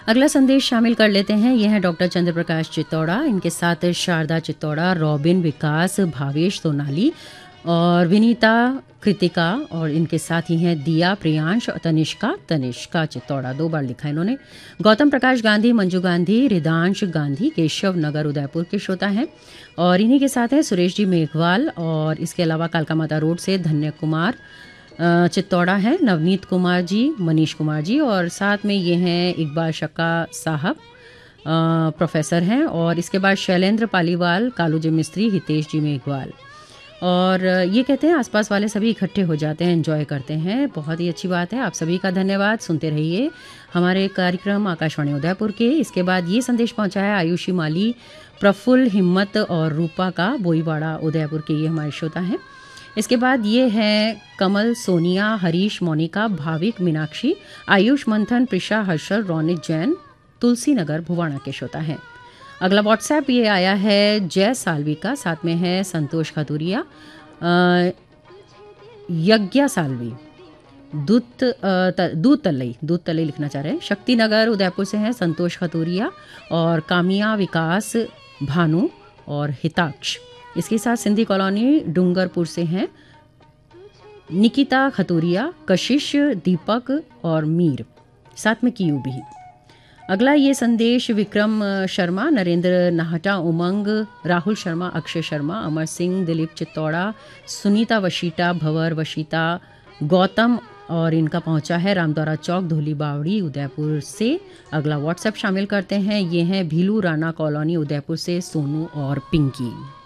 अगला संदेश शामिल कर लेते हैं। यह है डॉक्टर चंद्र प्रकाश चित्तौड़ा, इनके साथ शारदा चित्तौड़ा, रॉबिन, विकास, भावेश, सोनाली और विनीता, कृतिका और इनके साथ ही हैं दिया, प्रियांश और तनिष्का चित्तौड़ा, 2 बार लिखा इन्होंने। गौतम प्रकाश गांधी, मंजू गांधी, रिदांश गांधी, केशव नगर उदयपुर के श्रोता हैं और इन्हीं के साथ हैं सुरेश जी मेघवाल और इसके अलावा कालका माता रोड से धन्य कुमार चित्तौड़ा हैं, नवनीत कुमार जी, मनीष कुमार जी और साथ में ये हैं इकबाल शक्का साहब, प्रोफेसर हैं और इसके बाद शैलेंद्र पालीवाल, कालू जी मिस्त्री, हितेश जी मेघवाल और ये कहते हैं आसपास वाले सभी इकट्ठे हो जाते हैं, एंजॉय करते हैं। बहुत ही अच्छी बात है, आप सभी का धन्यवाद। सुनते रहिए हमारे कार्यक्रम आकाशवाणी उदयपुर के। इसके बाद ये संदेश पहुंचा है आयुषी माली, प्रफुल्ल, हिम्मत और रूपा का, बोईवाड़ा उदयपुर के ये हमारे श्रोता हैं। इसके बाद ये है कमल, सोनिया, हरीश, मोनिका, भाविक, मीनाक्षी, आयुष, मंथन, प्रिशा, हर्षल, रौनिक जैन, तुलसी नगर भुवाणा के श्रोता हैं। अगला व्हाट्सएप ये आया है जय सालवी का, साथ में है संतोष खतुरिया, यज्ञा सालवी, दूध तलई लिखना चाह रहे हैं, शक्ति नगर उदयपुर से हैं संतोष खतुरिया और कामिया, विकास, भानु और हिताक्ष। इसके साथ सिंधी कॉलोनी डूंगरपुर से हैं निकिता खतुरिया, कशिश, दीपक और मीर, साथ में कीयू भी। अगला ये संदेश विक्रम शर्मा, नरेंद्र नाहटा, उमंग, राहुल शर्मा, अक्षय शर्मा, अमर सिंह, दिलीप चित्तौड़ा, सुनीता वशीटा, भंवर वशीता, गौतम और इनका पहुंचा है रामद्वारा चौक, धोली बावड़ी उदयपुर से। अगला व्हाट्सएप शामिल करते हैं, ये हैं भीलू राणा कॉलोनी उदयपुर से सोनू और पिंकी।